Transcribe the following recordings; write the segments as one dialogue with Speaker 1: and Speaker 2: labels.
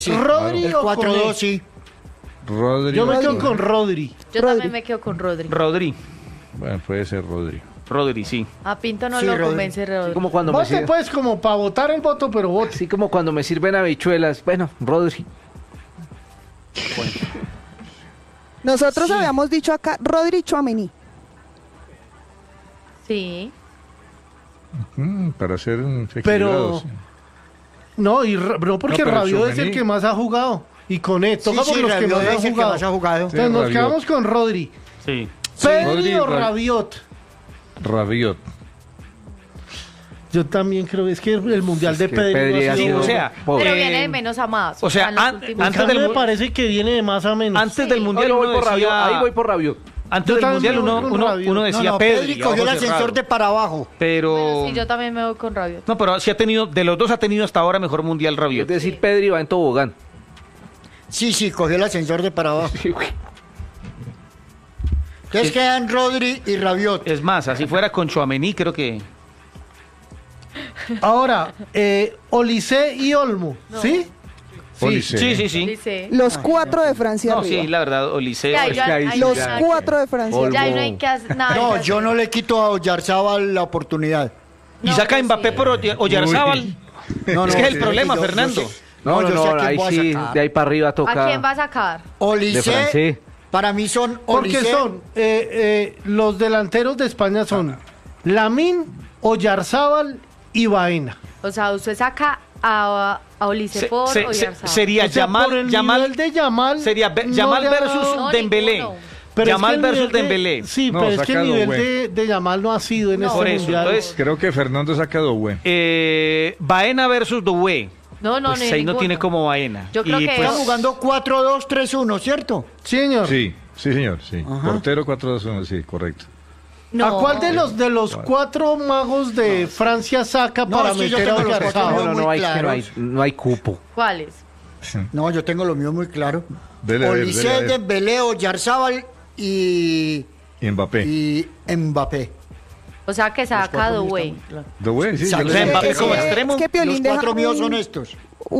Speaker 1: Sí.
Speaker 2: ¿Rodri
Speaker 1: El
Speaker 2: o Koné?
Speaker 1: 4-2, sí.
Speaker 3: Rodri.
Speaker 2: Yo me quedo con Rodri.
Speaker 4: Yo también me quedo con Rodri.
Speaker 5: Rodri.
Speaker 3: Bueno, puede ser Rodri.
Speaker 5: Rodri, sí.
Speaker 4: A Pinto no
Speaker 1: Sí,
Speaker 4: lo
Speaker 1: Rodri.
Speaker 4: convence Rodri.
Speaker 6: Como cuando me
Speaker 2: Vote
Speaker 6: sirven,
Speaker 2: pues como para votar el voto, pero vote.
Speaker 6: así como cuando me sirven habichuelas. Bueno, Rodri.
Speaker 7: Nosotros habíamos dicho acá Rodri Tchouaméni.
Speaker 4: Sí.
Speaker 3: Para ser
Speaker 2: Pero
Speaker 3: equilibrados.
Speaker 2: no, no porque
Speaker 3: No, pero
Speaker 2: Rabiot es el
Speaker 3: Tchouaméni-
Speaker 2: que más ha jugado. Y Koné, toca por los que
Speaker 1: Rabiot
Speaker 2: más
Speaker 1: es
Speaker 2: han
Speaker 1: el que
Speaker 2: jugado.
Speaker 1: más ha jugado.
Speaker 2: Entonces nos
Speaker 3: Rabiot.
Speaker 2: quedamos con Rodri.
Speaker 5: Sí.
Speaker 2: ¿Pedri
Speaker 3: Rodri,
Speaker 2: o
Speaker 3: Rabiot.
Speaker 2: Rabiot?
Speaker 3: Rabiot.
Speaker 2: Yo también creo es que el mundial de
Speaker 6: que
Speaker 2: Pedri
Speaker 6: Pedri
Speaker 2: no ha
Speaker 6: ha
Speaker 2: sido
Speaker 6: sido
Speaker 5: o sea,
Speaker 6: pobre.
Speaker 4: Pero viene de menos a más.
Speaker 5: o sea,
Speaker 4: en los
Speaker 5: an-
Speaker 4: últimos-
Speaker 2: En
Speaker 5: antes
Speaker 2: cambio
Speaker 5: del
Speaker 2: me
Speaker 5: mu-
Speaker 2: parece que viene de más a menos.
Speaker 5: Antes del mundial
Speaker 6: Yo voy
Speaker 5: uno
Speaker 6: por Rabiot.
Speaker 5: decía,
Speaker 6: Ahí voy por Rabiot.
Speaker 5: antes
Speaker 2: Yo
Speaker 5: del
Speaker 2: también
Speaker 5: mundial
Speaker 2: me voy con Rabiot.
Speaker 5: uno
Speaker 1: No,
Speaker 5: decía
Speaker 1: no,
Speaker 5: Pedri,
Speaker 1: Pedri cogió el
Speaker 5: ojos
Speaker 1: ascensor
Speaker 5: cerrados.
Speaker 1: de para abajo.
Speaker 5: Pero
Speaker 4: Bueno, sí, yo también me voy con Rabiot.
Speaker 5: no, pero sí ha tenido, de los dos ha tenido hasta ahora mejor mundial
Speaker 6: Es
Speaker 5: Rabiot.
Speaker 6: decir, Pedri va en tobogán.
Speaker 1: Sí, cogió el ascensor de para abajo. Entonces quedan Rodri y Rabiot.
Speaker 5: Es más, así fuera con Tchouaméni, creo que
Speaker 2: Ahora, Olise y Olmo, ¿sí?
Speaker 3: Olise.
Speaker 5: sí.
Speaker 4: Dice.
Speaker 7: Los cuatro de Francia
Speaker 5: No,
Speaker 7: arriba.
Speaker 5: sí, la verdad, Olise.
Speaker 4: Ya,
Speaker 5: es
Speaker 4: ya,
Speaker 5: que ahí
Speaker 4: ahí
Speaker 5: sí
Speaker 7: Los
Speaker 5: ya-
Speaker 7: cuatro de Francia
Speaker 6: Olmo.
Speaker 4: Ya ahí no hay que hacer nada.
Speaker 1: No, yo no le quito a Oyarzábal la oportunidad.
Speaker 5: Y
Speaker 4: No,
Speaker 5: saca a
Speaker 4: pues
Speaker 5: Mbappé
Speaker 4: sí.
Speaker 5: por Oyarzábal.
Speaker 1: No,
Speaker 5: Es
Speaker 1: no,
Speaker 5: que es el
Speaker 1: sí,
Speaker 5: problema,
Speaker 1: yo
Speaker 5: Fernando.
Speaker 1: sé- No, yo sé a quién
Speaker 6: ahí
Speaker 1: voy a
Speaker 6: sí,
Speaker 1: sacar.
Speaker 6: de ahí para arriba toca.
Speaker 4: ¿A quién va a sacar?
Speaker 6: De
Speaker 1: Olise,
Speaker 6: francés.
Speaker 1: para mí son
Speaker 2: Porque
Speaker 1: Olise.
Speaker 2: son los delanteros de España son Lamine, Oyarzábal y Baena.
Speaker 4: O sea, usted saca a Olise por Oyarzabal.
Speaker 5: Sería
Speaker 2: O sea, por
Speaker 5: Yamal,
Speaker 2: el
Speaker 5: Yamal,
Speaker 2: nivel de Yamal
Speaker 5: sería
Speaker 2: no
Speaker 5: Yamal
Speaker 2: le ha
Speaker 5: versus
Speaker 2: dado-
Speaker 4: No,
Speaker 5: Dembélé.
Speaker 4: ninguno.
Speaker 2: Pero es que
Speaker 5: Yamal
Speaker 2: el
Speaker 5: versus
Speaker 2: nivel de-
Speaker 5: Dembélé.
Speaker 2: Sí,
Speaker 3: No,
Speaker 2: pero es que el
Speaker 3: saca
Speaker 2: nivel
Speaker 3: Doué.
Speaker 2: de Yamal no ha sido en
Speaker 4: No,
Speaker 2: este
Speaker 5: por eso,
Speaker 2: mundial.
Speaker 5: entonces-
Speaker 3: Creo que Fernando saca Doué.
Speaker 5: Baena versus Doué.
Speaker 4: No,
Speaker 5: Pues
Speaker 4: ni
Speaker 5: ahí no
Speaker 4: ninguno.
Speaker 5: tiene como Baena.
Speaker 4: Yo creo que
Speaker 5: pues,
Speaker 1: Están jugando 4-2-3-1, ¿cierto?
Speaker 2: Sí, señor.
Speaker 3: Sí, señor, sí. Portero 4-2-1, sí, correcto.
Speaker 4: No.
Speaker 2: ¿A cuál de los cuatro magos de Francia saca
Speaker 1: No,
Speaker 2: para
Speaker 1: es que yo
Speaker 2: meter a
Speaker 1: tengo los cuatro
Speaker 2: Oyarzabal?
Speaker 6: No, no,
Speaker 1: muy
Speaker 6: no hay, que
Speaker 1: claros.
Speaker 6: no hay cupo.
Speaker 4: ¿Cuáles?
Speaker 1: No, yo tengo lo mío muy claro.
Speaker 3: Dele, a ver,
Speaker 1: Olise,
Speaker 3: dele, a ver.
Speaker 1: Dembélé, Oyarzábal y
Speaker 3: Y Mbappé.
Speaker 4: O sea, que saca a Doué.
Speaker 3: Doué, sí.
Speaker 1: Saca-
Speaker 3: yo le-
Speaker 5: Mbappé
Speaker 7: Es
Speaker 5: como
Speaker 7: que-
Speaker 5: extremo.
Speaker 7: Es que Piolín
Speaker 1: Los
Speaker 7: deja
Speaker 1: cuatro míos
Speaker 7: un-
Speaker 1: son estos.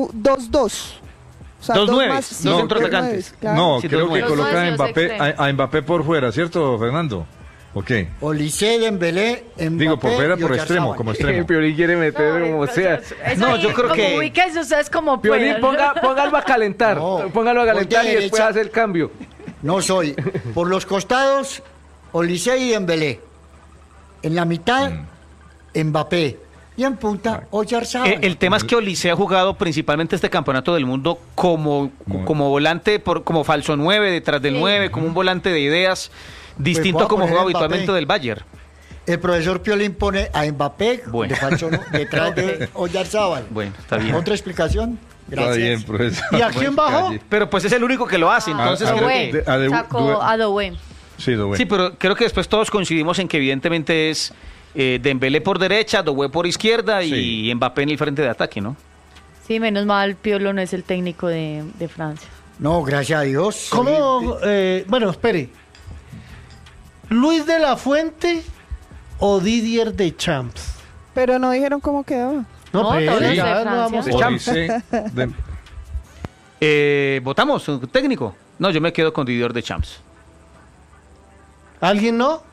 Speaker 7: 2-2. O sea,
Speaker 5: Dos
Speaker 7: dos
Speaker 5: nueves,
Speaker 7: más-
Speaker 5: dos
Speaker 7: sí, dos
Speaker 5: centroatacantes.
Speaker 7: nueves, claro.
Speaker 3: No,
Speaker 5: Sí,
Speaker 3: creo
Speaker 5: dos
Speaker 3: que
Speaker 5: nueve.
Speaker 3: coloca a
Speaker 4: Los
Speaker 3: Mbappé,
Speaker 4: extremos.
Speaker 3: a Mbappé por fuera, ¿cierto, Fernando? Ok.
Speaker 1: Olise, Dembélé, Mbappé
Speaker 3: Digo, por fuera,
Speaker 1: y
Speaker 3: por
Speaker 1: Oyarzábal.
Speaker 3: extremo, como extremo.
Speaker 6: Piolín quiere meter como sea.
Speaker 5: No, yo creo que-
Speaker 4: Ubíquense ustedes como
Speaker 6: Piolín,
Speaker 4: puedan.
Speaker 6: póngalo a calentar.
Speaker 1: No,
Speaker 6: Póngalo a calentar
Speaker 1: voltea
Speaker 6: y después
Speaker 1: derecha.
Speaker 6: hace el cambio.
Speaker 1: No soy. Por los costados, Olise y Dembélé. En la mitad, Mbappé. Y en punta, Oyarzábal.
Speaker 5: El tema es que Olise ha jugado principalmente este campeonato del mundo como volante, como falso 9, detrás del 9, como un volante de ideas, distinto
Speaker 1: voy a
Speaker 5: a como
Speaker 1: poner
Speaker 5: juega
Speaker 1: a Mbappé.
Speaker 5: habitualmente del Bayern.
Speaker 1: El profesor Piolín pone a Mbappé
Speaker 5: Bueno.
Speaker 1: de falso, ¿no? detrás de Oyarzábal.
Speaker 5: Bueno, está bien.
Speaker 1: ¿Otra explicación?
Speaker 3: Está
Speaker 1: Gracias.
Speaker 3: bien, profesor.
Speaker 2: ¿Y a quién bajó?
Speaker 3: Calle.
Speaker 5: Pero pues es el único que lo hace, entonces
Speaker 3: Ah,
Speaker 5: creo
Speaker 4: Doué.
Speaker 5: que...
Speaker 4: Sacó a Doué.
Speaker 3: Sí, Doué.
Speaker 5: Sí, pero creo que después todos coincidimos en que evidentemente es Dembélé por derecha, Doué por izquierda
Speaker 3: Sí.
Speaker 5: y Mbappé en el frente de ataque, ¿no?
Speaker 4: Sí, menos mal Piolo no es el técnico de Francia.
Speaker 1: No, gracias a Dios.
Speaker 2: ¿Cómo? Bueno, espere. ¿Luis de la Fuente o Didier Deschamps?
Speaker 7: Pero no dijeron cómo quedaba.
Speaker 4: No,
Speaker 2: pues,
Speaker 4: todos los de
Speaker 2: ya no
Speaker 4: Francia.
Speaker 2: vamos a-
Speaker 3: Olise,
Speaker 5: ¿Votamos un técnico? No, yo me quedo con Didier Deschamps.
Speaker 2: ¿Alguien no?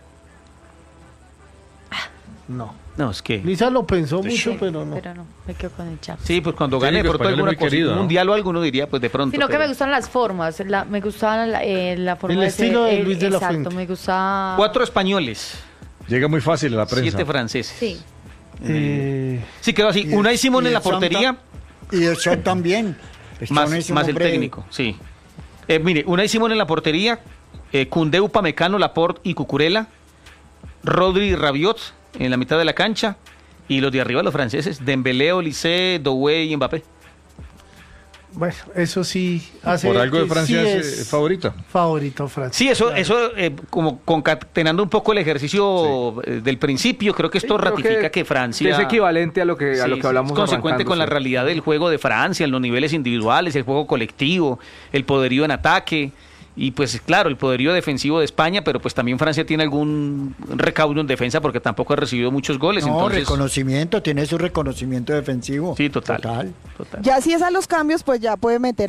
Speaker 2: No.
Speaker 5: No, es que...
Speaker 2: Lisa lo pensó mucho,
Speaker 4: Sí,
Speaker 2: pero no.
Speaker 4: Pero no, me quedo con el Champs.
Speaker 5: Sí, pues cuando gane
Speaker 3: Técnico
Speaker 5: de pronto
Speaker 3: español
Speaker 5: alguna
Speaker 3: muy
Speaker 5: cosa,
Speaker 3: querido,
Speaker 5: un
Speaker 3: ¿no?
Speaker 5: mundial o alguno diría, pues de pronto.
Speaker 4: Sino que
Speaker 5: pero-
Speaker 4: me gustan las formas, me gustaba la forma
Speaker 2: El
Speaker 4: de
Speaker 2: estilo de Luis de la
Speaker 4: exacto,
Speaker 2: Fuente.
Speaker 4: me gustaba...
Speaker 5: 4 españoles,
Speaker 3: Llega muy fácil a la prensa.
Speaker 5: 7 franceses.
Speaker 4: Sí.
Speaker 5: Sí, quedó así.
Speaker 1: Y-
Speaker 5: Unai Simón
Speaker 1: y
Speaker 5: en la
Speaker 1: el Santa-
Speaker 5: portería,
Speaker 1: Y el Son también. El Son
Speaker 5: más
Speaker 1: es un
Speaker 5: el
Speaker 1: hombre-
Speaker 5: técnico, sí. Mire, Unai Simón en la portería, Koundé, Upamecano, Laporte y Cucurella, Rodri y Rabiot en la mitad de la cancha, y los de arriba los franceses, Dembélé, Olise, Doué y Mbappé.
Speaker 2: Bueno, eso sí hace
Speaker 3: Por algo de
Speaker 2: que
Speaker 3: Francia
Speaker 2: sí
Speaker 3: es favorita.
Speaker 2: favorito Francia.
Speaker 5: Sí, eso como concatenando un poco el ejercicio del principio, creo que esto
Speaker 6: Sí, creo
Speaker 5: ratifica que Francia...
Speaker 6: es equivalente a lo que,
Speaker 5: Sí,
Speaker 6: hablamos
Speaker 5: es consecuente
Speaker 6: arrancando,
Speaker 5: con la
Speaker 6: sí.
Speaker 5: realidad del juego de Francia, en los niveles individuales, el juego colectivo, el poderío en ataque Y pues claro, el poderío defensivo de España, pero pues también Francia tiene algún recaudo en defensa porque tampoco ha recibido muchos goles.
Speaker 1: No,
Speaker 5: Entonces,
Speaker 1: reconocimiento, tiene su reconocimiento defensivo.
Speaker 5: sí, total.
Speaker 1: Total.
Speaker 5: Total.
Speaker 7: Ya si es a los cambios, pues ya puede meter